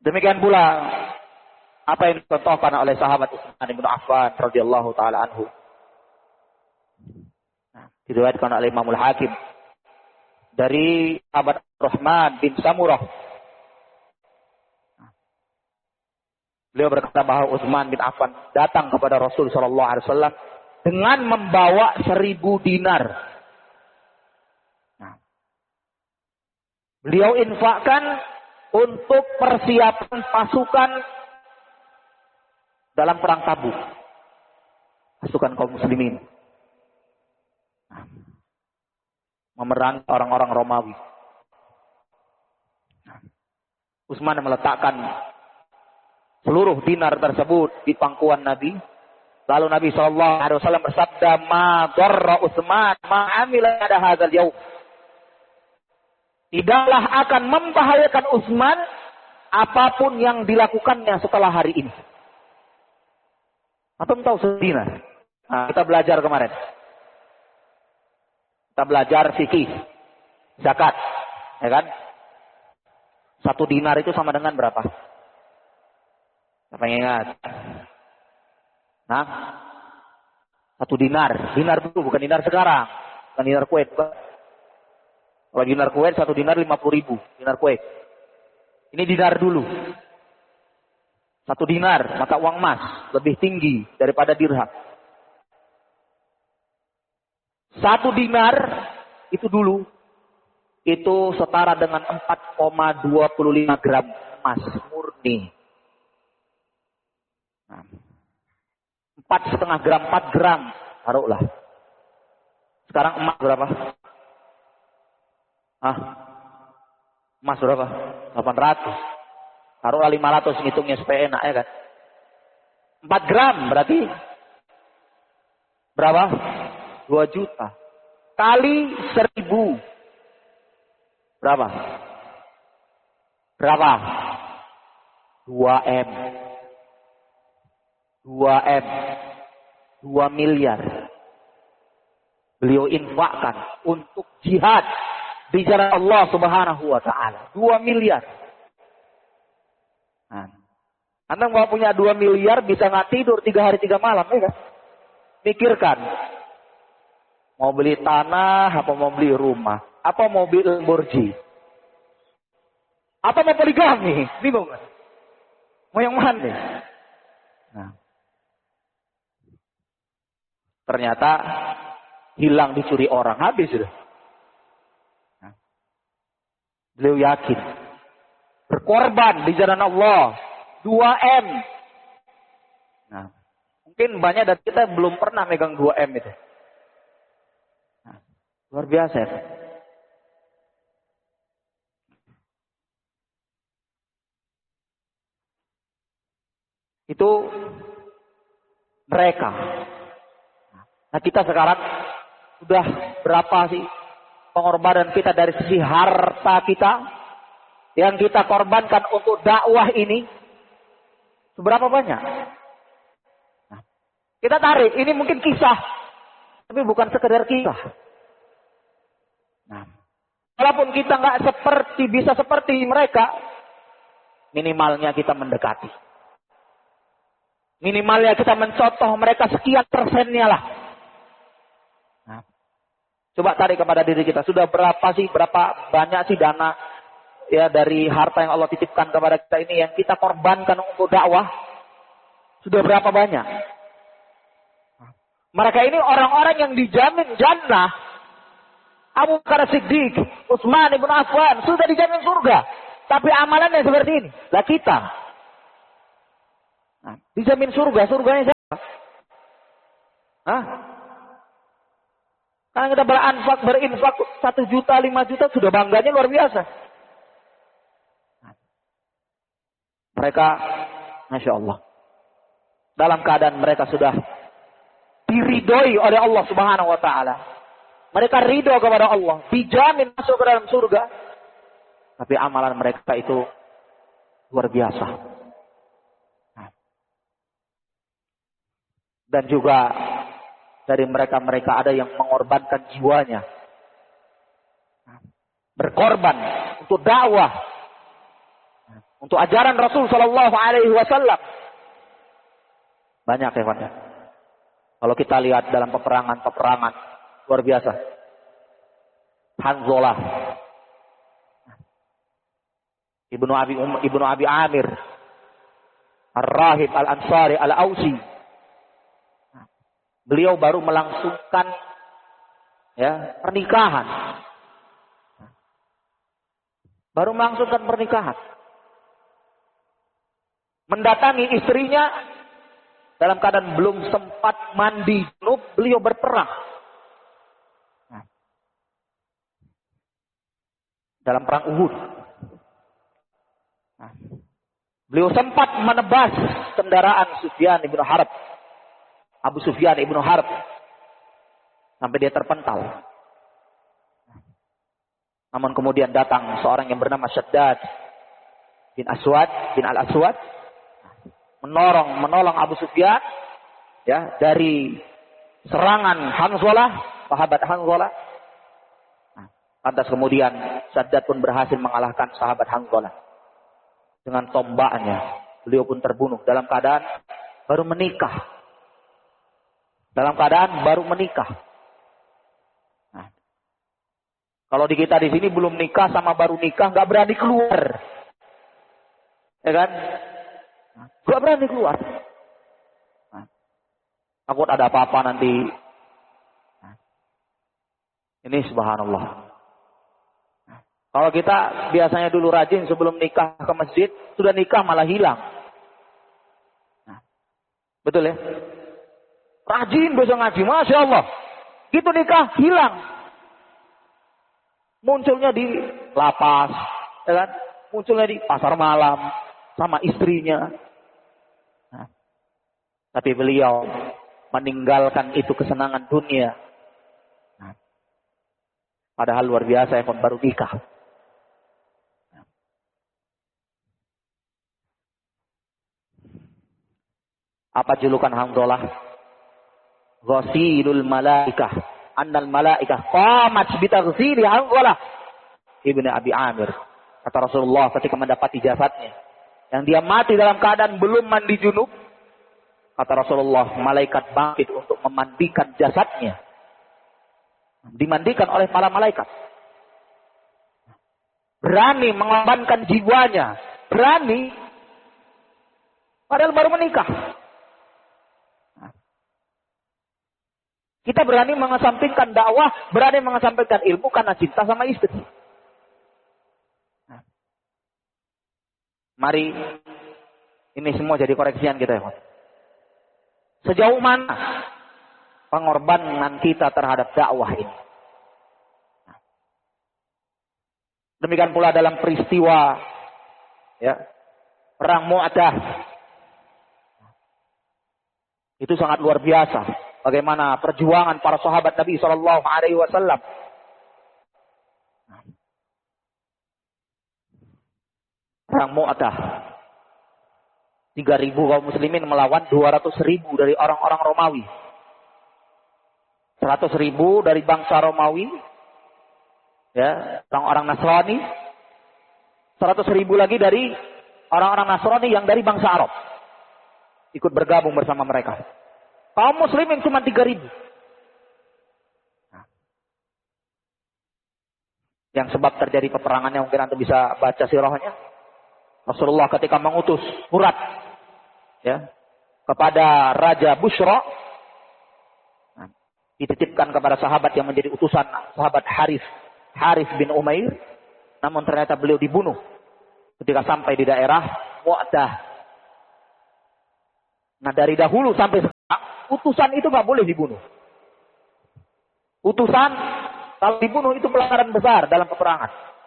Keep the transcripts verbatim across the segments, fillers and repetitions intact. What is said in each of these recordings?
Demikian pula apa yang dicontohkan oleh sahabat Utsman bin Affan radhiyallahu taala anhu. Nah, diriwayatkan oleh Imamul Hakim dari sahabat Rahman bin Samurah. Beliau berkata bahwa Utsman bin Affan datang kepada Rasul sallallahu alaihi wasallam dengan membawa seribu dinar. Nah, beliau infakkan untuk persiapan pasukan dalam perang Tabuk, pasukan kaum muslimin, nah, memerangi orang-orang Romawi. Nah, Utsman meletakkan seluruh dinar tersebut di pangkuan Nabi. Lalu Nabi shallallahu alaihi wasallam bersabda, "Ma dharra Utsman ma amila pada hadzal yaum." Tidaklah akan membahayakan Utsman apapun yang dilakukannya setelah hari ini. Atau tahu sedinar. Nah, kita belajar kemarin. Kita belajar fikih, zakat, ya kan? Satu dinar itu sama dengan berapa? Siapa yang ingat? Nah, satu dinar, dinar dulu bukan dinar sekarang, bukan dinar Kuwait. Kalau dinar Kuwait satu dinar lima puluh ribu, dinar Kuwait. Ini dinar dulu. Satu dinar, maka uang emas lebih tinggi daripada dirham. Satu dinar itu dulu itu setara dengan empat koma dua lima gram emas murni. Nah, empat setengah gram, empat gram, taruhlah. Sekarang emas berapa? Ah, emas berapa? delapan ratus. Taruhlah lima ratus, ngitungnya supaya enak ya kan. empat gram berarti berapa? dua juta. Kali seribu. Berapa? Berapa? dua M. dua M. dua miliar. Beliau infakkan untuk jihad di jalan Allah Subhanahu wa taala. dua miliar. Nah, Anda mau punya dua miliar bisa nggak tidur tiga hari tiga malam, ya kan? Pikirkan. Mau beli tanah, apa mau beli rumah, apa mau beli Lamborghini, apa mau poligami, bingung kan? Mau yang mana? Nah, ternyata hilang dicuri orang, habis sudah. Nah, beliau yakin berkorban di jalan Allah dua M. Nah, mungkin banyak dari kita belum pernah megang dua M itu. Nah, luar biasa ya. Itu mereka. Nah, kita sekarang sudah berapa sih pengorbanan kita dari sisi harta kita yang kita korbankan untuk dakwah ini? Seberapa banyak? Nah, kita tarik, ini mungkin kisah, tapi bukan sekedar kisah. Nah, walaupun kita nggak seperti bisa seperti mereka, minimalnya kita mendekati. Minimalnya kita mencontoh mereka sekian persennya lah. Nah, coba tarik kepada diri kita, sudah berapa sih, berapa banyak sih dana ya dari harta yang Allah titipkan kepada kita ini yang kita korbankan untuk dakwah? Sudah berapa banyak? Mereka ini orang-orang yang dijamin jannah. Abu Bakar Siddiq, Utsman bin Affan sudah dijamin surga. Tapi amalannya seperti ini. Lah kita. Nah, dijamin surga, surganya siapa? Hah? Karena kita beranfak, berinfak satu juta, lima juta sudah bangganya luar biasa. Mereka, Masya Allah, dalam keadaan mereka sudah diridhoi oleh Allah Subhanahu Wa Taala. Mereka ridho kepada Allah, dijamin masuk ke dalam surga. Tapi amalan mereka itu luar biasa. Dan juga dari mereka-mereka ada yang mengorbankan jiwanya, berkorban untuk dakwah, untuk ajaran Rasul Shallallahu Alaihi Wasallam. Banyak ya, Pak. Kalau kita lihat dalam peperangan-peperangan luar biasa. Hanzalah, Ibnu Abi um, Ibnu Abi Amir, Ar-Rahib Al-Ansari Al-Ausi. Beliau baru melangsungkan ya, pernikahan. Baru melangsungkan pernikahan. Mendatangi istrinya dalam keadaan belum sempat mandi junub, beliau berperang. Nah, dalam perang Uhud. Nah, beliau sempat menebas kendaraan Sufyan ibnu Harb, Abu Sufyan ibnu Harb, sampai dia terpental. Namun kemudian datang seorang yang bernama Syaddad bin Aswad bin Al-Aswad, menolong menolong Abu Sufyan ya dari serangan Hanzalah, sahabat Hanzalah. Nah, lantas kemudian Syaddad pun berhasil mengalahkan sahabat Hanzalah dengan tombaknya. Beliau pun terbunuh dalam keadaan baru menikah. Dalam keadaan baru menikah. Nah, kalau di kita di sini belum nikah sama baru nikah nggak berani keluar, ya kan? Gak berani keluar. Nah, takut ada apa-apa nanti. Nah, ini subhanallah. Nah, kalau kita biasanya dulu rajin sebelum nikah ke masjid, sudah nikah malah hilang. Nah, betul ya? Rajin besok ngaji, Masya Allah. Gitu nikah, hilang. Munculnya di lapas, ya kan? Munculnya di pasar malam sama istrinya. Nah, tapi beliau meninggalkan itu kesenangan dunia. Nah, padahal luar biasa ya, baru nikah. Nah. Apa julukan Hanzalah? Ghasilul malaikah. Annal malaikah qamat bitaghsili Hanzalah Ibnu Abi Amir. Kata Rasulullah ketika mendapati jasadnya, yang dia mati dalam keadaan belum mandi junub, kata Rasulullah, malaikat bangkit untuk memandikan jasadnya. Dimandikan oleh para malaikat. Berani mengorbankan jiwanya. Berani. Padahal baru menikah. Kita berani mengesampingkan dakwah, berani mengesampingkan ilmu karena cinta sama istri. Mari ini semua jadi koreksian kita ya. Sejauh mana pengorbanan kita terhadap dakwah ini? Demikian pula dalam peristiwa ya, perang Mu'tah. Itu sangat luar biasa. Bagaimana perjuangan para sahabat Nabi Shallallahu Alaihi Wasallam. Perang Mu'tah. tiga ribu kaum muslimin melawan dua ratus ribu dari orang-orang Romawi. seratus ribu dari bangsa Romawi. Ya, orang-orang Nasrani. seratus ribu lagi dari orang-orang Nasrani yang dari bangsa Arab. Ikut bergabung bersama mereka. Kaum muslimin cuma tiga ribu. Nah. Yang sebab terjadi peperangannya mungkin Anda bisa baca sirahnya. Rasulullah ketika mengutus surat ya, kepada Raja Bushra, nah, dititipkan kepada sahabat yang menjadi utusan, sahabat Harith, Harith bin Umair. Namun ternyata beliau dibunuh ketika sampai di daerah Mu'tah. Nah dari dahulu sampai sekarang, utusan itu nggak boleh dibunuh. Utusan kalau dibunuh itu pelanggaran besar dalam peperangan.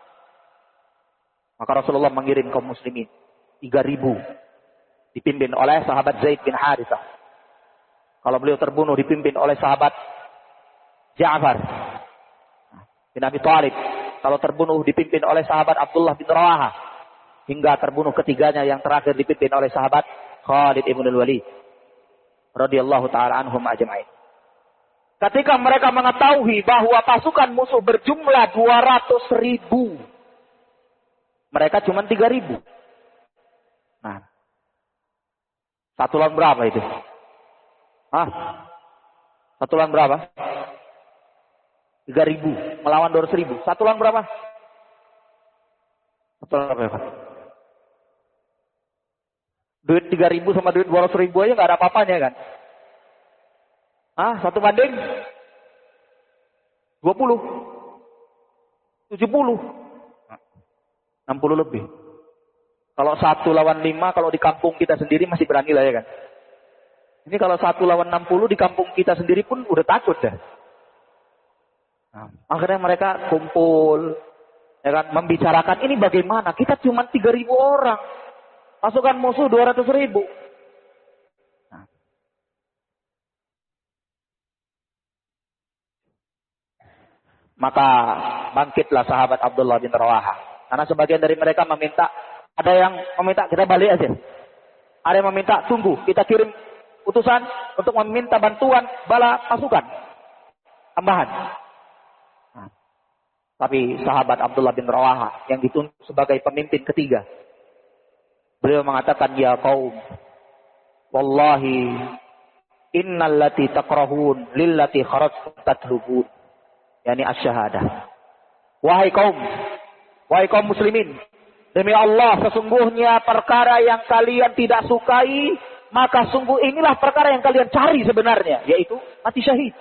Maka Rasulullah mengirim kaum muslimin tiga ribu dipimpin oleh sahabat Zaid bin Harithah. Kalau beliau terbunuh dipimpin oleh sahabat Ja'far bin Abi Thalib. Kalau terbunuh dipimpin oleh sahabat Abdullah bin Rawahah. Hingga terbunuh ketiganya yang terakhir dipimpin oleh sahabat Khalid ibn al-Walid radhiyallahu taala anhum ajma'in. Ketika mereka mengetahui bahwa pasukan musuh berjumlah dua ratus ribu, mereka cuma tiga ribu. Nah, satu lawan berapa itu? Hah? Satu lawan berapa? Tiga ribu melawan dua ratus ribu. Satu lawan berapa? Satu lawan berapa? Duit tiga ribu sama duit dua ratus ribu aja nggak ada apa-apanya kan? Ah, satu banding dua puluh, tujuh puluh, enam puluh lebih. Kalau satu lawan lima, kalau di kampung kita sendiri masih berani lah ya kan. Ini kalau satu lawan enam puluh di kampung kita sendiri pun udah takut dah. Nah, akhirnya mereka kumpul, ya kan, membicarakan ini bagaimana. Kita cuma tiga ribu orang, pasukan musuh dua ratus ribu. Nah. Maka bangkitlah sahabat Abdullah bin Rawaha. Karena sebagian dari mereka meminta, ada yang meminta kita balik aja. Ada yang meminta tunggu, kita kirim utusan untuk meminta bantuan bala pasukan tambahan. Nah, tapi sahabat Abdullah bin Rawaha yang ditunjuk sebagai pemimpin ketiga, beliau mengatakan, ya qaum, wallahi innal lati takrahun lillati kharajtum tatlubun, yakni asy-syahadah. Wahai kaum, wahai kaum muslimin, demi Allah, sesungguhnya perkara yang kalian tidak sukai, maka sungguh inilah perkara yang kalian cari sebenarnya, yaitu mati syahid.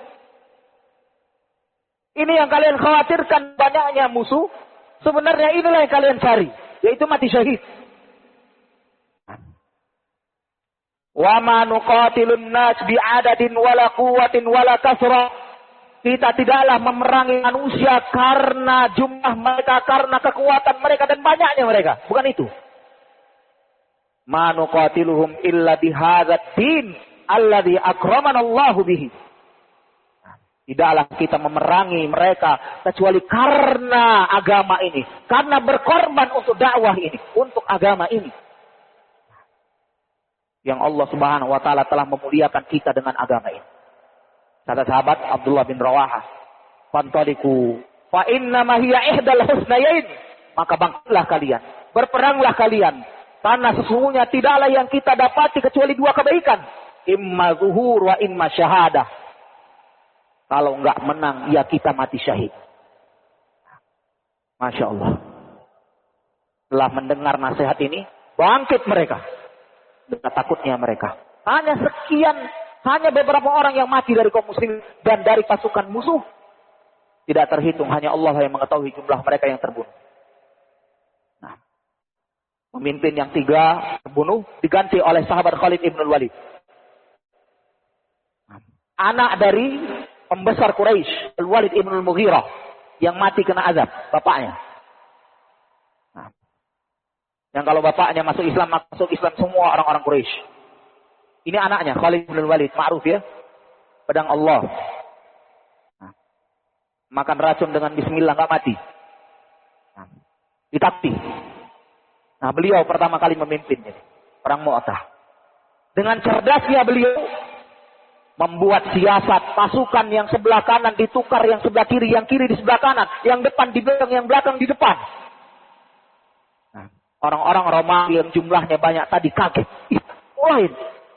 Ini yang kalian khawatirkan banyaknya musuh, sebenarnya inilah yang kalian cari, yaitu mati syahid. Wa ma nuqatilun nas bi'adadin wala quwwatin wala kasra. Kita tidaklah memerangi manusia karena jumlah mereka, karena kekuatan mereka dan banyaknya mereka. Bukan itu. Ma nuqatiluhum illa bihadzal din alladzi akramana Allahu bihi. Tidaklah kita memerangi mereka kecuali karena agama ini, karena berkorban untuk dakwah ini, untuk agama ini. Yang Allah Subhanahu wa taala telah memuliakan kita dengan agama ini. Kata sahabat Abdullah bin Rawaha, "Fantaliku fa inna ma hiya ihdal husnayain." Maka bangkitlah kalian, berperanglah kalian, karena sesungguhnya tidaklah yang kita dapati kecuali dua kebaikan, imma zuhur wa imma syahadah. Kalau enggak menang, ya kita mati syahid. Masya Allah. Setelah mendengar nasihat ini, bangkit mereka. Dengan takutnya mereka. Hanya sekian, hanya beberapa orang yang mati dari kaum muslimin dan dari pasukan musuh. Tidak terhitung, hanya Allah yang mengetahui jumlah mereka yang terbunuh. Nah, pemimpin yang tiga terbunuh diganti oleh sahabat Khalid ibn Walid. Anak dari pembesar Quraisy, Al-Walid ibn al-Mughirah, yang mati kena azab, bapaknya. Nah, yang kalau bapaknya masuk Islam, masuk Islam semua orang-orang Quraisy. Ini anaknya, Khalid ibn al-Walid, ma'ruf ya, pedang Allah. Nah, makan racun dengan bismillah, nggak mati. Nah, ditakti. Nah, beliau pertama kali memimpin ini, perang Mu'tah. Dengan cerdasnya beliau membuat siasat pasukan yang sebelah kanan ditukar yang sebelah kiri, yang kiri di sebelah kanan, yang depan di belakang, yang belakang di depan. Nah, orang-orang Romawi yang jumlahnya banyak tadi kaget. Ih, lain.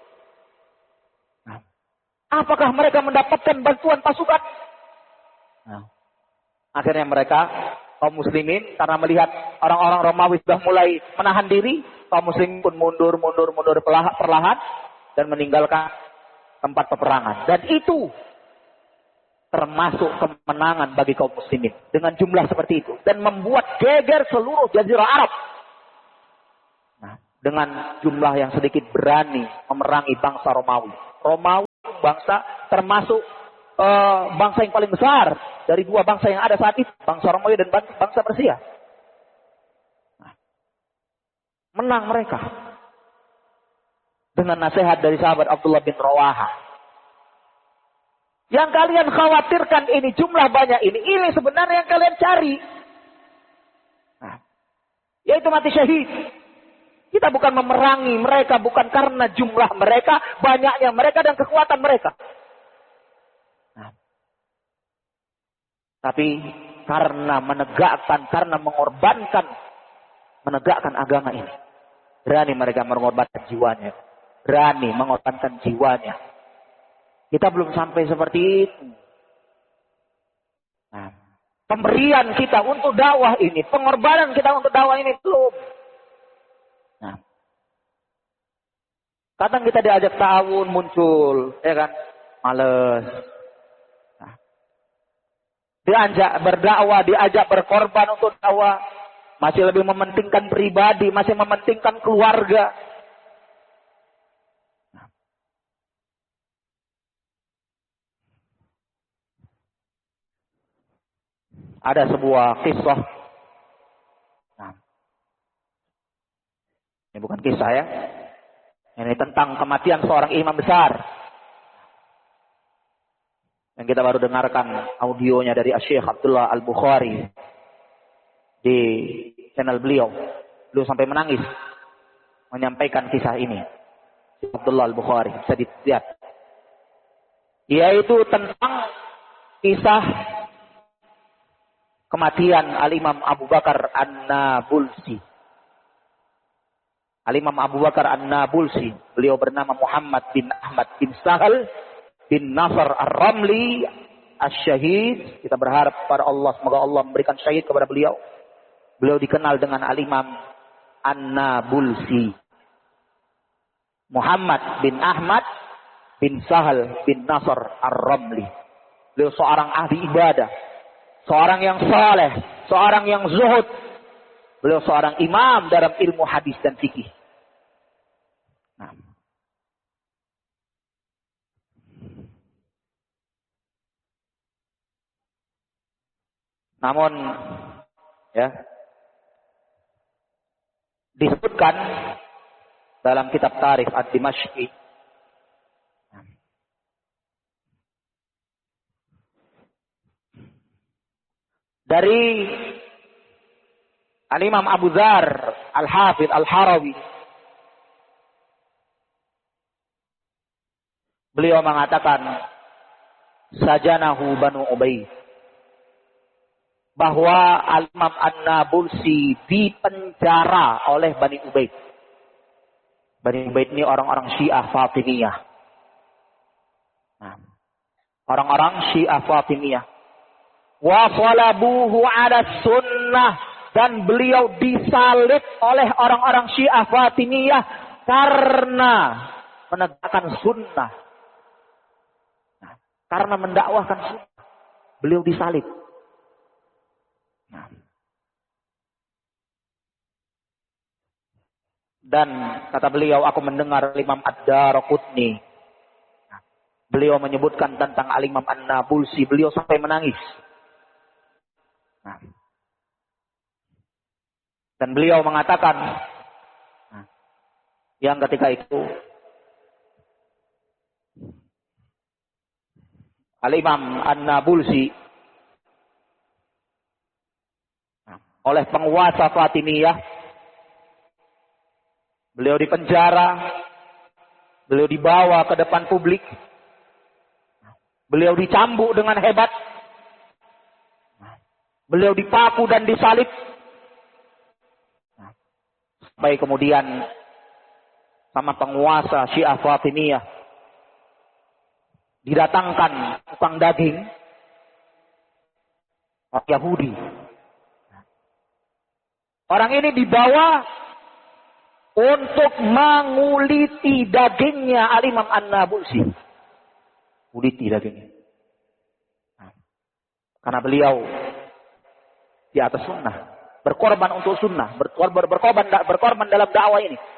Nah, apakah mereka mendapatkan bantuan pasukan? Nah, akhirnya mereka, kaum muslimin, karena melihat orang-orang Romawi sudah mulai menahan diri, kaum muslimin pun mundur, mundur, mundur perlahan dan meninggalkan tempat peperangan. Dan itu termasuk kemenangan bagi kaum muslimin dengan jumlah seperti itu, dan membuat geger seluruh jazirah Arab. Nah, dengan jumlah yang sedikit berani memerangi bangsa Romawi. Romawi bangsa termasuk uh, bangsa yang paling besar dari dua bangsa yang ada saat itu, bangsa Romawi dan bangsa Persia. Nah, menang mereka. Dengan nasihat dari sahabat Abdullah bin Rawaha. Yang kalian khawatirkan ini, jumlah banyak ini, ini sebenarnya yang kalian cari. Nah, yaitu mati syahid. Kita bukan memerangi mereka, bukan karena jumlah mereka, banyaknya mereka dan kekuatan mereka. Nah, tapi karena menegakkan, karena mengorbankan, menegakkan agama ini. Berani mereka mengorbankan jiwanya. Berani mengorbankan jiwanya. Kita belum sampai seperti itu. Nah, pemberian kita untuk dakwah ini, pengorbanan kita untuk dakwah ini belum. Nah, kadang kita diajak ta'awun muncul, ya kan? Males. Nah, diajak berdakwah, diajak berkorban untuk dakwah, masih lebih mementingkan pribadi, masih mementingkan keluarga. Nah. Ada sebuah kisah. Nah, ini bukan kisah ya. Ini tentang kematian seorang imam besar. Yang kita baru dengarkan audionya dari Syekh Abdullah Al-Bukhari di channel beliau. Beliau sampai menangis menyampaikan kisah ini. Abdullah Al-Bukhari, bisa dilihat. Yaitu tentang kisah kematian Al-Imam Abu Bakar An-Nabulsi. Al-Imam Abu Bakar An-Nabulsi. Beliau bernama Muhammad bin Ahmad bin Sahal bin Nasr Ar-Ramli Asy-Syahid. Kita berharap pada Allah, semoga Allah memberikan syahid kepada beliau. Beliau dikenal dengan Al-Imam An-Nabulsi. Muhammad bin Ahmad bin Sahal bin Nasr Ar-Ramli. Beliau seorang ahli ibadah. Seorang yang saleh, seorang yang zuhud. Beliau seorang imam dalam ilmu hadis dan fikih. Nah. Namun, ya, disebutkan dalam kitab Tarikh Ad-Dimashqi dari Al-Imam Abu Dzar Al-Hafidh Al-Harawi. Beliau mengatakan sajanahu Banu Ubaid, bahwa Al-Imam An-Nabulsi dipenjara oleh Bani Ubaid. Bani Ubaid ini orang-orang Syiah Fatimiyah. Nah, orang-orang Syiah Fatimiyah. Wa salabuhu ala sunnah, dan beliau disalib oleh orang-orang Syiah Fatimiyah karena menegakkan sunnah. Nah, karena mendakwahkan sunnah, beliau disalib. Nah. Dan kata beliau, aku mendengar Imam Ad-Daraqutni. Nah, beliau menyebutkan tentang Al-Imam An-Nabulsi, beliau sampai menangis. Nah. Dan beliau mengatakan, nah, yang ketika itu Al-Imam An-Nabulsi nah, oleh penguasa Fatimiyah, beliau dipenjara, beliau dibawa ke depan publik, beliau dicambuk dengan hebat, beliau dipaku dan disalib. Sampai kemudian sama penguasa Syiah Fatimiyah didatangkan tukang daging orang Yahudi. Orang ini dibawa untuk menguliti dagingnya Al-Imam An-Nabulsi. Uliti dagingnya. Karena beliau di atas sunnah. Berkorban untuk sunnah, berkorban, berkorban, berkorban dalam dakwah ini.